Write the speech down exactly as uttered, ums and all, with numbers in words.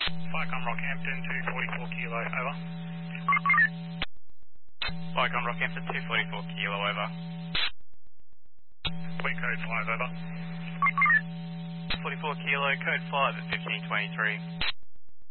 Vicom Rockhampton, two forty-four kilo, over. Vicom Rockhampton, two forty-four kilo, over. Fleet code five, over. forty-four kilo, code five at fifteen twenty-three.